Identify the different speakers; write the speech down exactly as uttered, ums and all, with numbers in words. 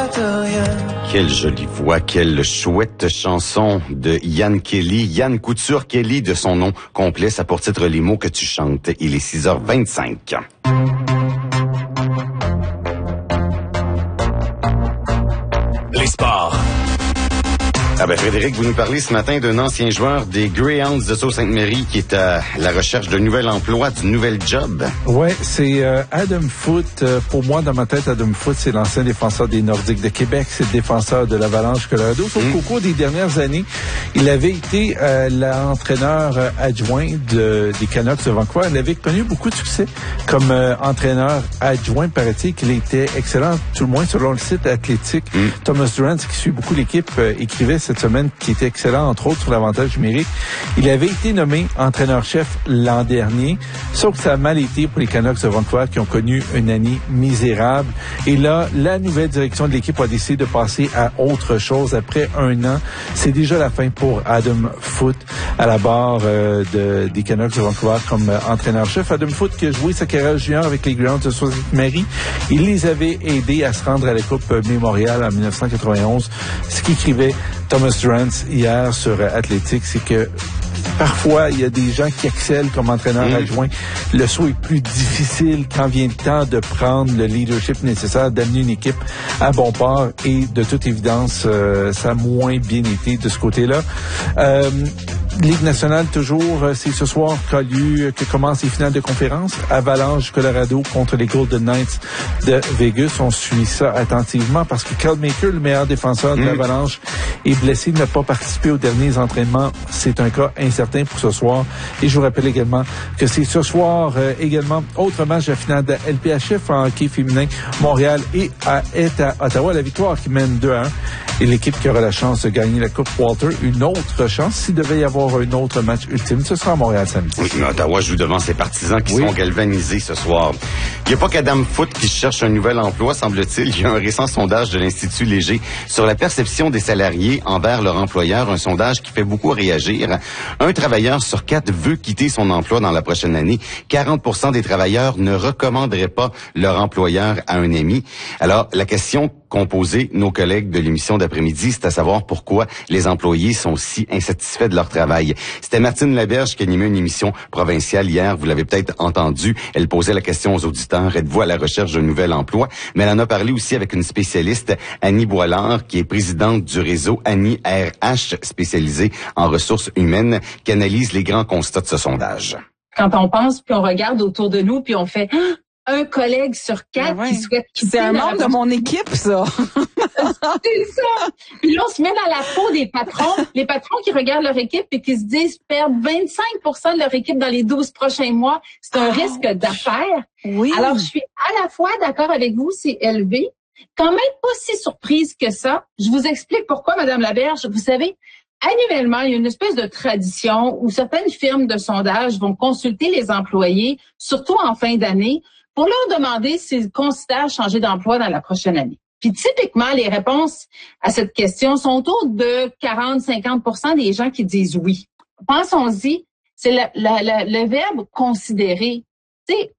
Speaker 1: Quelle jolie voix, quelle chouette chanson de Yann Kelly. Yann Couture Kelly, de son nom complet, ça pour titre Les mots que tu chantes. Il est six heures vingt-cinq.
Speaker 2: Les sports.
Speaker 1: Ah ben Frédéric, vous nous parlez ce matin d'un ancien joueur des Greyhounds de Sault-Sainte-Marie qui est à la recherche d'un nouvel emploi, d'un nouvel job.
Speaker 3: Ouais, c'est euh, Adam Foote. Euh, pour moi, dans ma tête, Adam Foote, c'est l'ancien défenseur des Nordiques de Québec. C'est le défenseur de l'Avalanche Colorado. Sauf mmh. qu'au cours des dernières années, il avait été euh, l'entraîneur euh, adjoint de, des Canucks de Vancouver. Il avait connu beaucoup de succès comme euh, entraîneur adjoint. Paraît-il qu'il était excellent, tout le moins selon le site athlétique. Mmh. Thomas Durant, qui suit beaucoup l'équipe, euh, écrivait cette semaine, qui était excellent, entre autres, sur l'avantage numérique. Il avait été nommé entraîneur-chef l'an dernier, sauf que ça a mal été pour les Canucks de Vancouver qui ont connu une année misérable. Et là, la nouvelle direction de l'équipe a décidé de passer à autre chose après un an. C'est déjà la fin pour Adam Foote à la barre euh, de, des Canucks de Vancouver comme euh, entraîneur-chef. Adam Foote qui a joué sa carrière junior avec les Greyhounds de Sault-Sainte-Marie. Il les avait aidés à se rendre à la Coupe Mémorial en dix-neuf cent quatre-vingt-onze. Ce qu'écrivait Thomas Durant hier sur Athlétique, c'est que parfois, il y a des gens qui excellent comme entraîneur mmh. adjoint. Le saut est plus difficile quand vient le temps de prendre le leadership nécessaire, d'amener une équipe à bon port. Et de toute évidence, euh, ça a moins bien été de ce côté-là. Euh, Ligue nationale, toujours, c'est ce soir qu'a lieu, que commencent les finales de conférence. Avalanche Colorado contre les Golden Knights de Vegas. On suit ça attentivement parce que Cal Maker, le meilleur défenseur de mmh. l'Avalanche, est blessé, n'a pas participé aux derniers entraînements. C'est un cas incertain pour ce soir. Et je vous rappelle également que c'est ce soir euh, également autre match de la finale de L P H F en hockey féminin. Montréal et à, est à Ottawa. La victoire qui mène deux à un. Et l'équipe qui aura la chance de gagner la Coupe Walter, une autre chance. S'il devait y avoir un autre match ultime, ce sera à Montréal samedi.
Speaker 1: Oui, mais Ottawa joue devant ses partisans qui oui. sont galvanisés ce soir. Il n'y a pas qu'Adam Foote qui cherche un nouvel emploi, semble-t-il. Il y a un récent sondage de l'Institut Léger sur la perception des salariés envers leur employeur. Un sondage qui fait beaucoup réagir. Un travailleur sur quatre veut quitter son emploi dans la prochaine année. quarante pour cent des travailleurs ne recommanderaient pas leur employeur à un ami. Alors, la question qu'ont posée nos collègues de l'émission d'après-midi, c'est à savoir pourquoi les employés sont si insatisfaits de leur travail. C'était Martine Laberge qui animait une émission provinciale hier. Vous l'avez peut-être entendu. Elle posait la question aux auditeurs. Êtes-vous à la recherche d'un nouvel emploi? Mais elle en a parlé aussi avec une spécialiste, Annie Boilard, qui est présidente du réseau Annie R H, spécialisée en ressources humaines, qui analyse les grands constats de ce sondage.
Speaker 4: Quand on pense, puis on regarde autour de nous, puis on fait un collègue sur quatre ouais. qui souhaite quitter.
Speaker 5: C'est un membre de mon équipe, ça.
Speaker 4: C'est ça. Puis là, on se met dans la peau des patrons. Les patrons qui regardent leur équipe et qui se disent perdre vingt-cinq pour cent de leur équipe dans les douze prochains mois. C'est un oh, risque d'affaires. Oui. Alors, je suis à la fois d'accord avec vous, c'est élevé. Quand même pas si surprise que ça. Je vous explique pourquoi, Madame Laberge. Vous savez, annuellement, il y a une espèce de tradition où certaines firmes de sondage vont consulter les employés, surtout en fin d'année, pour leur demander s'ils considèrent changer d'emploi dans la prochaine année. Puis typiquement, les réponses à cette question sont autour de quarante à cinquante pour cent des gens qui disent oui. Pensons-y, c'est la, la, la, le verbe « considérer ». Tu sais,